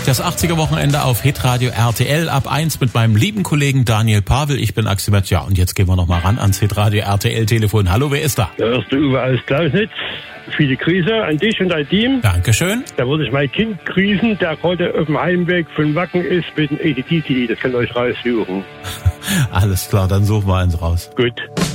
Das 80er-Wochenende auf Hitradio RTL ab 1 mit meinem lieben Kollegen Daniel Pavel. Ich bin Axel Metz. Ja, und jetzt gehen wir noch mal ran ans Hitradio RTL-Telefon. Hallo, wer ist da? Der erste Uwe aus Klausnitz. Viele Grüße an dich und dein Team. Dankeschön. Da würde ich mein Kind grüßen, der gerade auf dem Heimweg von Wacken ist mit dem EDT-Lied. Das könnt ihr euch raussuchen. Alles klar, dann suchen wir eins raus. Gut.